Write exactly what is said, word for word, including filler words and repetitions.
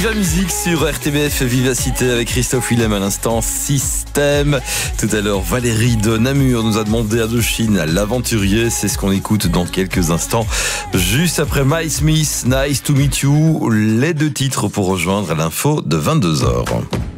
Viva Musique sur R T B F Vivacité avec Christophe Willem à l'instant. Système. Tout à l'heure, Valérie de Namur nous a demandé Indochine, l'aventurier. C'est ce qu'on écoute dans quelques instants. Juste après My Smith, Nice to Meet You. Les deux titres pour rejoindre l'info de vingt-deux heures.